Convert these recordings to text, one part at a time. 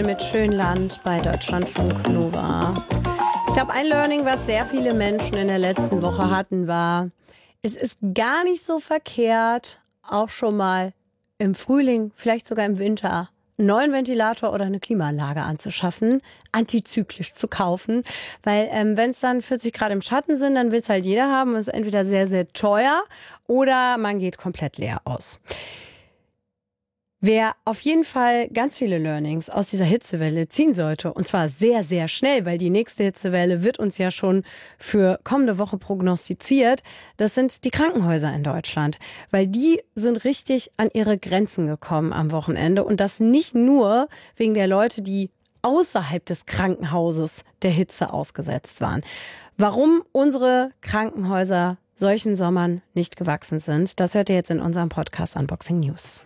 Köln mit Schönland bei Deutschlandfunk Nova. Ich glaube, ein Learning, was sehr viele Menschen in der letzten Woche hatten, war, es ist gar nicht so verkehrt, auch schon mal im Frühling, vielleicht sogar im Winter, einen neuen Ventilator oder eine Klimaanlage anzuschaffen, antizyklisch zu kaufen. Weil wenn es dann 40 Grad im Schatten sind, dann will es halt jeder haben. Es ist entweder sehr, sehr teuer oder man geht komplett leer aus. Wer auf jeden Fall ganz viele Learnings aus dieser Hitzewelle ziehen sollte, und zwar sehr, sehr schnell, weil die nächste Hitzewelle wird uns ja schon für kommende Woche prognostiziert, das sind die Krankenhäuser in Deutschland. Weil die sind richtig an ihre Grenzen gekommen am Wochenende. Und das nicht nur wegen der Leute, die außerhalb des Krankenhauses der Hitze ausgesetzt waren. Warum unsere Krankenhäuser solchen Sommern nicht gewachsen sind, das hört ihr jetzt in unserem Podcast Unboxing News.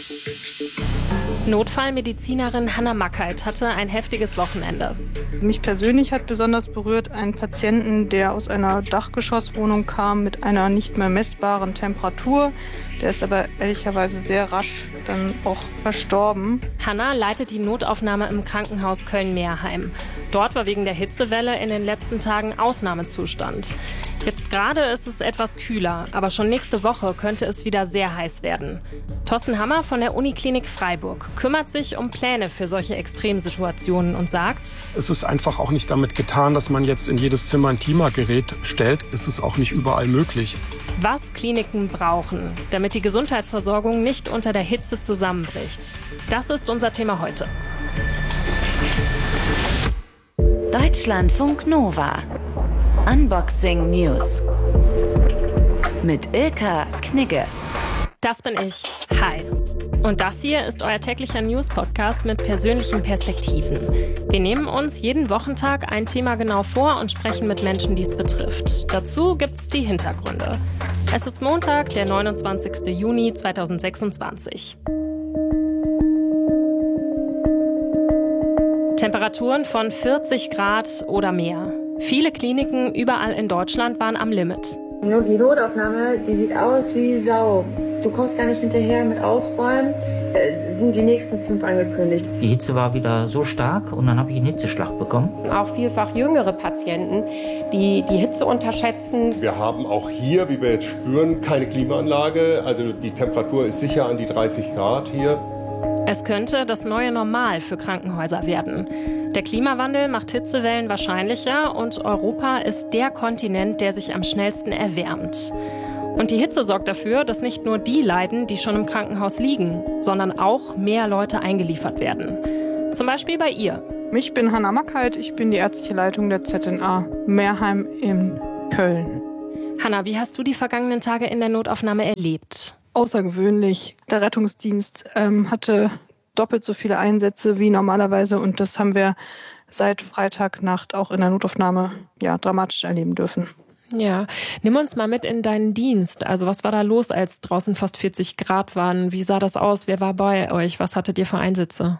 Notfallmedizinerin Hanna Mackheit hatte ein heftiges Wochenende. Mich persönlich hat besonders berührt einen Patienten, der aus einer Dachgeschosswohnung kam mit einer nicht mehr messbaren Temperatur. Der ist aber ehrlicherweise sehr rasch dann auch verstorben. Hanna leitet die Notaufnahme im Krankenhaus Köln-Meerheim. Dort war wegen der Hitzewelle in den letzten Tagen Ausnahmezustand. Jetzt gerade ist es etwas kühler, aber schon nächste Woche könnte es wieder sehr heiß werden. Thorsten Hammer von der Uniklinik Freiburg kümmert sich um Pläne für solche Extremsituationen und sagt: Es ist einfach auch nicht damit getan, dass man jetzt in jedes Zimmer ein Klimagerät stellt. Es ist auch nicht überall möglich. Was Kliniken brauchen, damit die Gesundheitsversorgung nicht unter der Hitze zusammenbricht. Das ist unser Thema heute. Deutschlandfunk Nova. Unboxing News. Mit Ilka Knigge. Das bin ich. Hi. Und das hier ist euer täglicher News-Podcast mit persönlichen Perspektiven. Wir nehmen uns jeden Wochentag ein Thema genau vor und sprechen mit Menschen, die es betrifft. Dazu gibt's die Hintergründe. Es ist Montag, der 29. Juni 2026. Temperaturen von 40 Grad oder mehr. Viele Kliniken überall in Deutschland waren am Limit. Nur die Notaufnahme, die sieht aus wie Sau. Du kommst gar nicht hinterher mit Aufräumen. Sind die nächsten 5 angekündigt. Die Hitze war wieder so stark und dann habe ich einen Hitzeschlag bekommen. Auch vielfach jüngere Patienten, die die Hitze unterschätzen. Wir haben auch hier, wie wir jetzt spüren, keine Klimaanlage. Also die Temperatur ist sicher an die 30 Grad hier. Es könnte das neue Normal für Krankenhäuser werden. Der Klimawandel macht Hitzewellen wahrscheinlicher und Europa ist der Kontinent, der sich am schnellsten erwärmt. Und die Hitze sorgt dafür, dass nicht nur die leiden, die schon im Krankenhaus liegen, sondern auch mehr Leute eingeliefert werden. Zum Beispiel bei ihr. Ich bin Hanna Mackheit, ich bin die ärztliche Leitung der ZNA Meerheim in Köln. Hanna, wie hast du die vergangenen Tage in der Notaufnahme erlebt? Außergewöhnlich. Der Rettungsdienst hatte doppelt so viele Einsätze wie normalerweise und das haben wir seit Freitagnacht auch in der Notaufnahme dramatisch erleben dürfen. Ja, nimm uns mal mit in deinen Dienst. Also was war da los, als draußen fast 40 Grad waren? Wie sah das aus? Wer war bei euch? Was hattet ihr für Einsätze?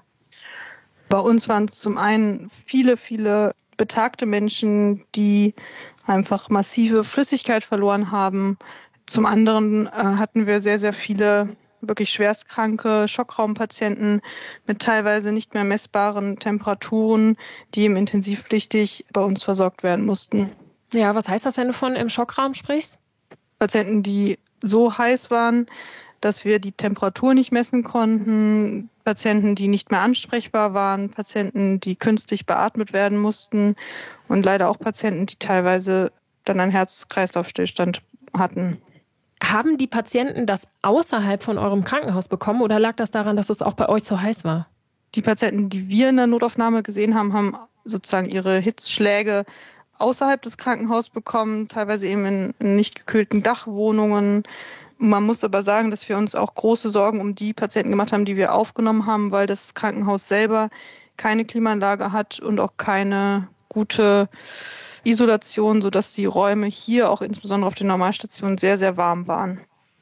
Bei uns waren es zum einen viele, viele betagte Menschen, die einfach massive Flüssigkeit verloren haben. Zum anderen hatten wir sehr, sehr viele wirklich schwerstkranke Schockraumpatienten mit teilweise nicht mehr messbaren Temperaturen, die im intensivpflichtig bei uns versorgt werden mussten. Ja, was heißt das, wenn du von im Schockraum sprichst? Patienten, die so heiß waren, dass wir die Temperatur nicht messen konnten, Patienten, die nicht mehr ansprechbar waren, Patienten, die künstlich beatmet werden mussten und leider auch Patienten, die teilweise dann einen Herz-Kreislauf-Stillstand hatten. Haben die Patienten das außerhalb von eurem Krankenhaus bekommen oder lag das daran, dass es auch bei euch so heiß war? Die Patienten, die wir in der Notaufnahme gesehen haben, haben sozusagen ihre Hitzschläge außerhalb des Krankenhauses bekommen, teilweise eben in nicht gekühlten Dachwohnungen. Man muss aber sagen, dass wir uns auch große Sorgen um die Patienten gemacht haben, die wir aufgenommen haben, weil das Krankenhaus selber keine Klimaanlage hat und auch keine gute Isolation, sodass die Räume hier auch insbesondere auf den Normalstationen sehr, sehr warm waren.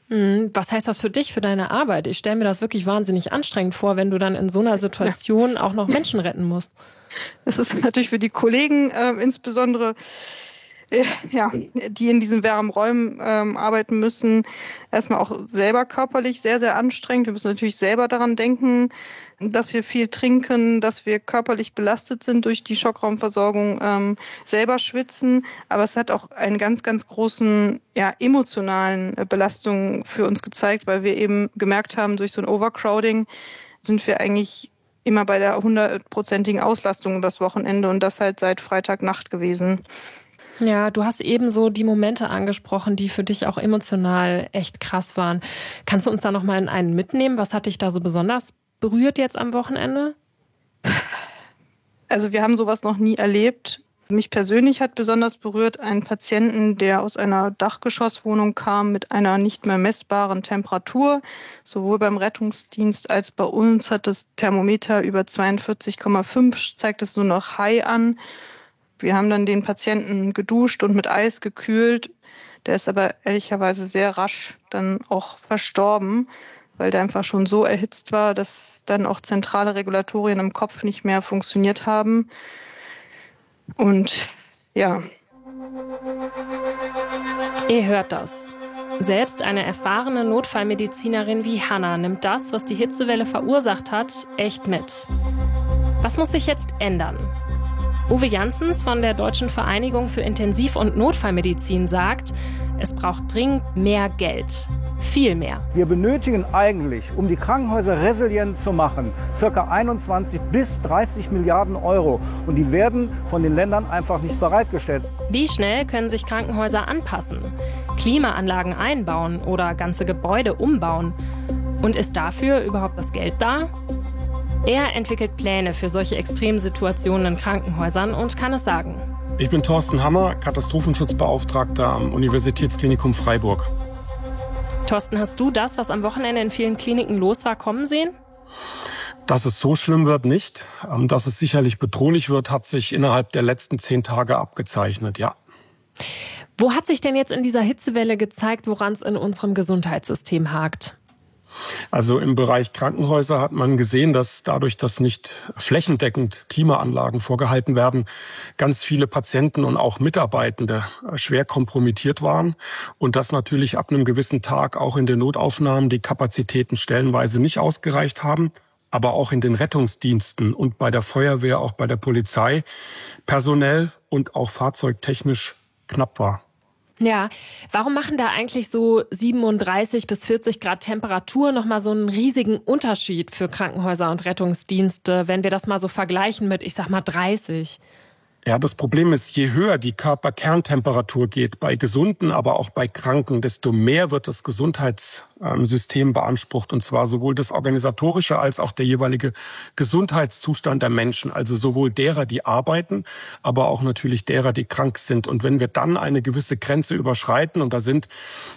Was heißt das für dich, für deine Arbeit? Ich stelle mir das wirklich wahnsinnig anstrengend vor, wenn du dann in so einer Situation auch noch Menschen retten musst. Das ist natürlich für die Kollegen insbesondere, die in diesen warmen Räumen arbeiten müssen, erstmal auch selber körperlich sehr, sehr anstrengend. Wir müssen natürlich selber daran denken, dass wir viel trinken, dass wir körperlich belastet sind durch die Schockraumversorgung, selber schwitzen. Aber es hat auch einen ganz, ganz großen emotionalen Belastung für uns gezeigt, weil wir eben gemerkt haben, durch so ein Overcrowding sind wir eigentlich immer bei der 100%igen Auslastung übers Wochenende und das halt seit Freitagnacht gewesen. Ja, du hast eben so die Momente angesprochen, die für dich auch emotional echt krass waren. Kannst du uns da noch mal in einen mitnehmen? Was hat dich da so besonders berührt jetzt am Wochenende? Also wir haben sowas noch nie erlebt. Mich persönlich hat besonders berührt einen Patienten, der aus einer Dachgeschosswohnung kam mit einer nicht mehr messbaren Temperatur. Sowohl beim Rettungsdienst als bei uns hat das Thermometer über 42,5, zeigt es nur noch High an. Wir haben dann den Patienten geduscht und mit Eis gekühlt. Der ist aber ehrlicherweise sehr rasch dann auch verstorben, weil der einfach schon so erhitzt war, dass dann auch zentrale Regulatorien im Kopf nicht mehr funktioniert haben. Und ja. Ihr hört das. Selbst eine erfahrene Notfallmedizinerin wie Hannah nimmt das, was die Hitzewelle verursacht hat, echt mit. Was muss sich jetzt ändern? Uwe Janssens von der Deutschen Vereinigung für Intensiv- und Notfallmedizin sagt, es braucht dringend mehr Geld. Viel mehr. Wir benötigen eigentlich, um die Krankenhäuser resilient zu machen, ca. 21 bis 30 Milliarden Euro. Und die werden von den Ländern einfach nicht bereitgestellt. Wie schnell können sich Krankenhäuser anpassen, Klimaanlagen einbauen oder ganze Gebäude umbauen? Und ist dafür überhaupt das Geld da? Er entwickelt Pläne für solche Extremsituationen in Krankenhäusern und kann es sagen. Ich bin Thorsten Hammer, Katastrophenschutzbeauftragter am Universitätsklinikum Freiburg. Thorsten, hast du das, was am Wochenende in vielen Kliniken los war, kommen sehen? Dass es so schlimm wird, nicht. Dass es sicherlich bedrohlich wird, hat sich innerhalb der letzten 10 Tage abgezeichnet, ja. Wo hat sich denn jetzt in dieser Hitzewelle gezeigt, woran es in unserem Gesundheitssystem hakt? Also im Bereich Krankenhäuser hat man gesehen, dass dadurch, dass nicht flächendeckend Klimaanlagen vorgehalten werden, ganz viele Patienten und auch Mitarbeitende schwer kompromittiert waren und dass natürlich ab einem gewissen Tag auch in den Notaufnahmen die Kapazitäten stellenweise nicht ausgereicht haben, aber auch in den Rettungsdiensten und bei der Feuerwehr, auch bei der Polizei personell und auch fahrzeugtechnisch knapp war. Ja, warum machen da eigentlich so 37 bis 40 Grad Temperatur nochmal so einen riesigen Unterschied für Krankenhäuser und Rettungsdienste, wenn wir das mal so vergleichen mit, ich sag mal, 30? Ja, das Problem ist, je höher die Körperkerntemperatur geht, bei Gesunden, aber auch bei Kranken, desto mehr wird das Gesundheitssystem beansprucht. Und zwar sowohl das organisatorische als auch der jeweilige Gesundheitszustand der Menschen. Also sowohl derer, die arbeiten, aber auch natürlich derer, die krank sind. Und wenn wir dann eine gewisse Grenze überschreiten, und da sind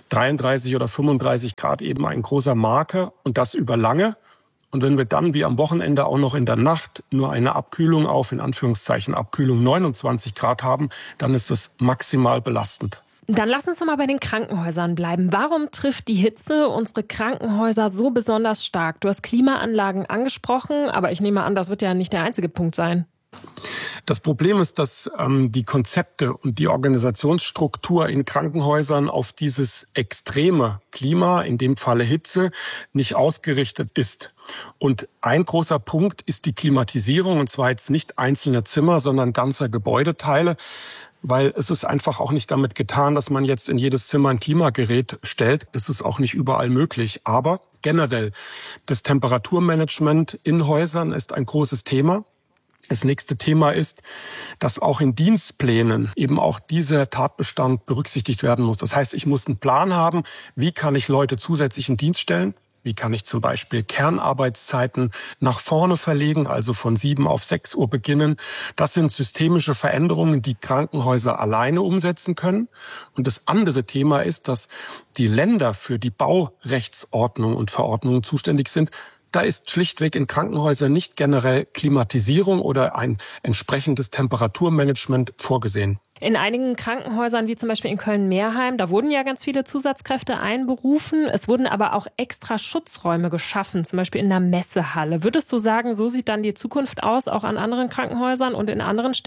33 oder 35 Grad eben ein großer Marker, und das über lange, und wenn wir dann wie am Wochenende auch noch in der Nacht nur eine Abkühlung auf, in Anführungszeichen Abkühlung 29 Grad haben, dann ist das maximal belastend. Dann lass uns doch mal bei den Krankenhäusern bleiben. Warum trifft die Hitze unsere Krankenhäuser so besonders stark? Du hast Klimaanlagen angesprochen, aber ich nehme an, das wird ja nicht der einzige Punkt sein. Das Problem ist, dass die Konzepte und die Organisationsstruktur in Krankenhäusern auf dieses extreme Klima, in dem Falle Hitze, nicht ausgerichtet ist. Und ein großer Punkt ist die Klimatisierung, und zwar jetzt nicht einzelne Zimmer, sondern ganzer Gebäudeteile, weil es ist einfach auch nicht damit getan, dass man jetzt in jedes Zimmer ein Klimagerät stellt. Es ist auch nicht überall möglich. Aber generell, das Temperaturmanagement in Häusern ist ein großes Thema. Das nächste Thema ist, dass auch in Dienstplänen eben auch dieser Tatbestand berücksichtigt werden muss. Das heißt, ich muss einen Plan haben, wie kann ich Leute zusätzlich in Dienst stellen? Wie kann ich zum Beispiel Kernarbeitszeiten nach vorne verlegen, also von 7 auf 6 Uhr beginnen? Das sind systemische Veränderungen, die Krankenhäuser alleine umsetzen können. Und das andere Thema ist, dass die Länder für die Baurechtsordnung und Verordnungen zuständig sind. Da ist schlichtweg in Krankenhäusern nicht generell Klimatisierung oder ein entsprechendes Temperaturmanagement vorgesehen. In einigen Krankenhäusern, wie zum Beispiel in Köln-Meerheim, da wurden ja ganz viele Zusatzkräfte einberufen. Es wurden aber auch extra Schutzräume geschaffen, zum Beispiel in der Messehalle. Würdest du sagen, so sieht dann die Zukunft aus, auch an anderen Krankenhäusern und in anderen Städten?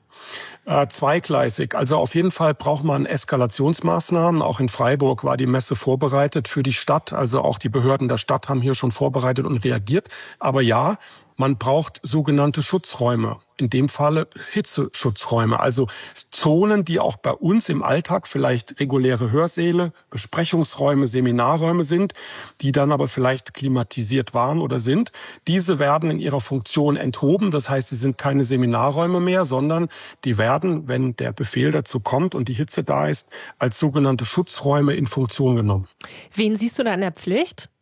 Zweigleisig. Also auf jeden Fall braucht man Eskalationsmaßnahmen. Auch in Freiburg war die Messe vorbereitet für die Stadt. Also auch die Behörden der Stadt haben hier schon vorbereitet und reagiert. Aber ja, man braucht sogenannte Schutzräume. In dem Falle Hitzeschutzräume. Also Zonen, die auch bei uns im Alltag vielleicht reguläre Hörsäle, Besprechungsräume, Seminarräume sind, die dann aber vielleicht klimatisiert waren oder sind. Diese werden in ihrer Funktion enthoben. Das heißt, sie sind keine Seminarräume mehr, sondern die werden, wenn der Befehl dazu kommt und die Hitze da ist, als sogenannte Schutzräume in Funktion genommen. Wen siehst du da in der Pflicht?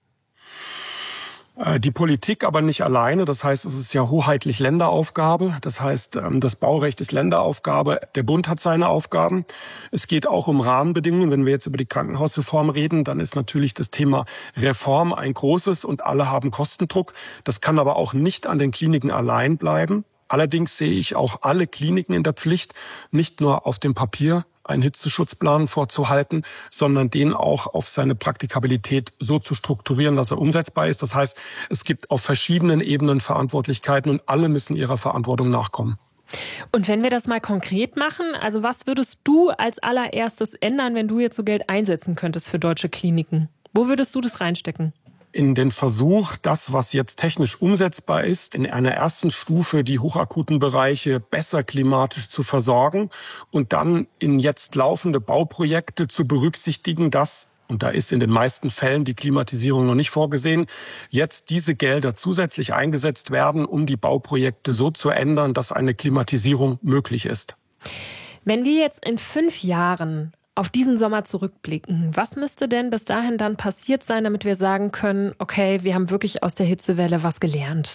Die Politik aber nicht alleine. Das heißt, es ist ja hoheitlich Länderaufgabe. Das heißt, das Baurecht ist Länderaufgabe. Der Bund hat seine Aufgaben. Es geht auch um Rahmenbedingungen. Wenn wir jetzt über die Krankenhausreform reden, dann ist natürlich das Thema Reform ein großes und alle haben Kostendruck. Das kann aber auch nicht an den Kliniken allein bleiben. Allerdings sehe ich auch alle Kliniken in der Pflicht, nicht nur auf dem Papier einen Hitzeschutzplan vorzuhalten, sondern den auch auf seine Praktikabilität so zu strukturieren, dass er umsetzbar ist. Das heißt, es gibt auf verschiedenen Ebenen Verantwortlichkeiten und alle müssen ihrer Verantwortung nachkommen. Und wenn wir das mal konkret machen, also was würdest du als allererstes ändern, wenn du jetzt so Geld einsetzen könntest für deutsche Kliniken? Wo würdest du das reinstecken? In den Versuch, das, was jetzt technisch umsetzbar ist, in einer ersten Stufe die hochakuten Bereiche besser klimatisch zu versorgen und dann in jetzt laufende Bauprojekte zu berücksichtigen, dass, und da ist in den meisten Fällen die Klimatisierung noch nicht vorgesehen, jetzt diese Gelder zusätzlich eingesetzt werden, um die Bauprojekte so zu ändern, dass eine Klimatisierung möglich ist. Wenn wir jetzt in 5 Jahren auf diesen Sommer zurückblicken, was müsste denn bis dahin dann passiert sein, damit wir sagen können, okay, wir haben wirklich aus der Hitzewelle was gelernt?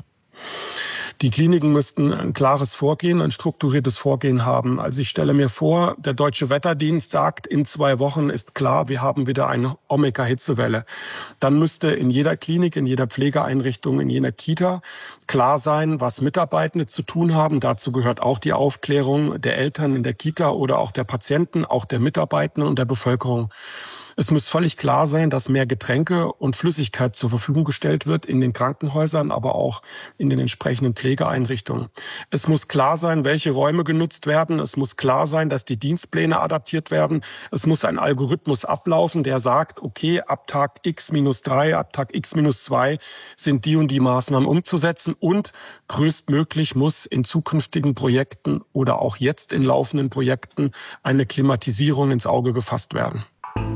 Die Kliniken müssten ein klares Vorgehen, ein strukturiertes Vorgehen haben. Also ich stelle mir vor, der Deutsche Wetterdienst sagt, in 2 Wochen ist klar, wir haben wieder eine Omega-Hitzewelle. Dann müsste in jeder Klinik, in jeder Pflegeeinrichtung, in jeder Kita klar sein, was Mitarbeitende zu tun haben. Dazu gehört auch die Aufklärung der Eltern in der Kita oder auch der Patienten, auch der Mitarbeitenden und der Bevölkerung. Es muss völlig klar sein, dass mehr Getränke und Flüssigkeit zur Verfügung gestellt wird in den Krankenhäusern, aber auch in den entsprechenden Pflegeeinrichtungen. Es muss klar sein, welche Räume genutzt werden. Es muss klar sein, dass die Dienstpläne adaptiert werden. Es muss ein Algorithmus ablaufen, der sagt, okay, ab Tag X-3, ab Tag X-2 sind die und die Maßnahmen umzusetzen und größtmöglich muss in zukünftigen Projekten oder auch jetzt in laufenden Projekten eine Klimatisierung ins Auge gefasst werden.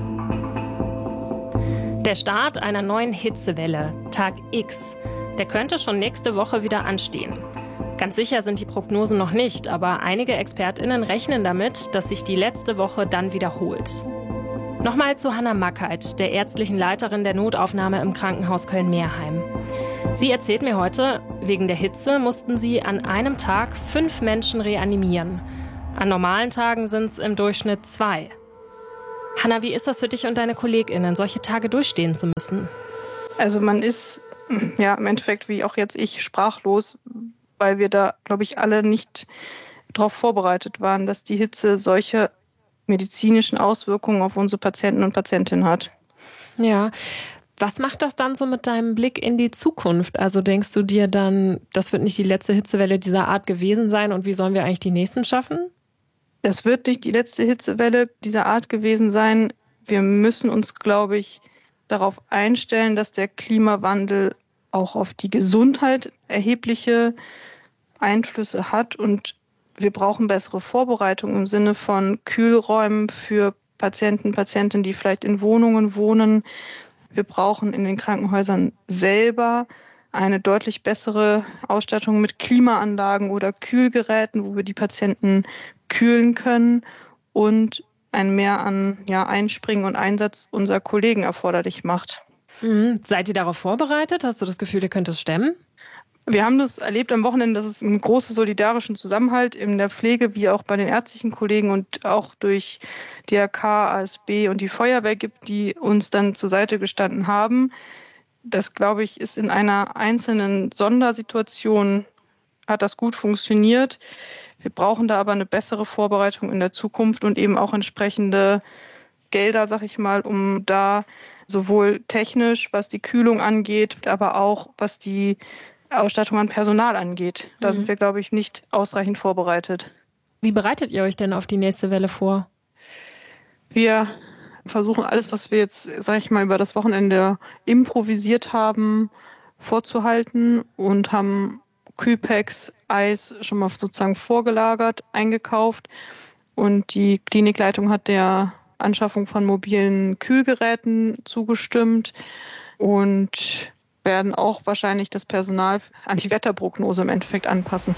Der Start einer neuen Hitzewelle, Tag X, der könnte schon nächste Woche wieder anstehen. Ganz sicher sind die Prognosen noch nicht, aber einige ExpertInnen rechnen damit, dass sich die letzte Woche dann wiederholt. Nochmal zu Hanna Mackheit, der ärztlichen Leiterin der Notaufnahme im Krankenhaus Köln-Meerheim. Sie erzählt mir heute, wegen der Hitze mussten sie an einem Tag 5 Menschen reanimieren. An normalen Tagen sind es im Durchschnitt 2. Hanna, wie ist das für dich und deine KollegInnen, solche Tage durchstehen zu müssen? Also man ist ja im Endeffekt, wie auch jetzt ich, sprachlos, weil wir da, glaube ich, alle nicht darauf vorbereitet waren, dass die Hitze solche medizinischen Auswirkungen auf unsere Patienten und Patientinnen hat. Ja, was macht das dann so mit deinem Blick in die Zukunft? Also denkst du dir dann, das wird nicht die letzte Hitzewelle dieser Art gewesen sein und wie sollen wir eigentlich die nächsten schaffen? Das wird nicht die letzte Hitzewelle dieser Art gewesen sein. Wir müssen uns, glaube ich, darauf einstellen, dass der Klimawandel auch auf die Gesundheit erhebliche Einflüsse hat. Und wir brauchen bessere Vorbereitung im Sinne von Kühlräumen für Patienten, Patientinnen, die vielleicht in Wohnungen wohnen. Wir brauchen in den Krankenhäusern selber eine deutlich bessere Ausstattung mit Klimaanlagen oder Kühlgeräten, wo wir die Patienten kühlen können und ein Mehr an Einspringen und Einsatz unserer Kollegen erforderlich macht. Seid ihr darauf vorbereitet? Hast du das Gefühl, ihr könnt es stemmen? Wir haben das erlebt am Wochenende, dass es einen großen solidarischen Zusammenhalt in der Pflege wie auch bei den ärztlichen Kollegen und auch durch DRK, ASB und die Feuerwehr gibt, die uns dann zur Seite gestanden haben. Das, glaube ich, ist in einer einzelnen Sondersituation, hat das gut funktioniert. Wir brauchen da aber eine bessere Vorbereitung in der Zukunft und eben auch entsprechende Gelder, sag ich mal, um da sowohl technisch, was die Kühlung angeht, aber auch was die Ausstattung an Personal angeht. Da sind wir, glaube ich, nicht ausreichend vorbereitet. Wie bereitet ihr euch denn auf die nächste Welle vor? Wir versuchen alles, was wir jetzt, sage ich mal, über das Wochenende improvisiert haben, vorzuhalten und haben Kühlpacks, Eis schon mal sozusagen vorgelagert, eingekauft. Und die Klinikleitung hat der Anschaffung von mobilen Kühlgeräten zugestimmt und werden auch wahrscheinlich das Personal an die Wetterprognose im Endeffekt anpassen.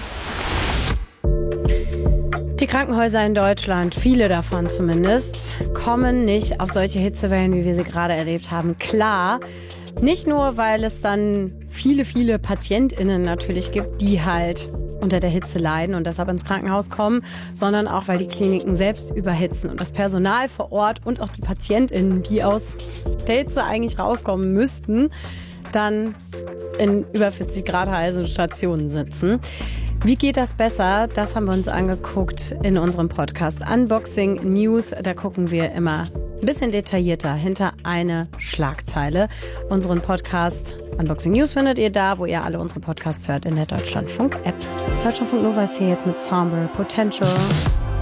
Die Krankenhäuser in Deutschland, viele davon zumindest, kommen nicht auf solche Hitzewellen, wie wir sie gerade erlebt haben, klar. Nicht nur, weil es dann viele, viele PatientInnen natürlich gibt, die halt unter der Hitze leiden und deshalb ins Krankenhaus kommen, sondern auch, weil die Kliniken selbst überhitzen und das Personal vor Ort und auch die PatientInnen, die aus der Hitze eigentlich rauskommen müssten, dann in über 40 Grad heißen Stationen sitzen. Wie geht das besser? Das haben wir uns angeguckt in unserem Podcast Unboxing News. Da gucken wir immer ein bisschen detaillierter hinter eine Schlagzeile. Unseren Podcast Unboxing News findet ihr da, wo ihr alle unsere Podcasts hört, in der Deutschlandfunk-App. Deutschlandfunk Nova ist hier jetzt mit Sombre Potential.